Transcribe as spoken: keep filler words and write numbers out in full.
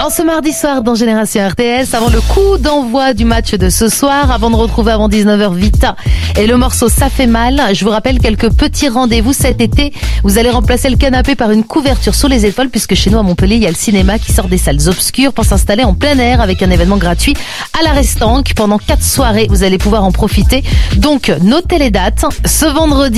ce mardi soir dans Génération R T S, avant le coup d'envoi du match de ce soir, avant de retrouver avant dix-neuf heures Vita et le morceau Ça fait mal, je vous rappelle quelques petits rendez-vous cet été. Vous allez remplacer le canapé par une couverture sous les épaules, puisque chez nous à Montpellier, il y a le cinéma qui sort des salles obscures pour s'installer en plein air avec un événement gratuit à la Restanque. Pendant quatre soirées, vous allez pouvoir en profiter. Donc, notez les dates. Ce vendredi,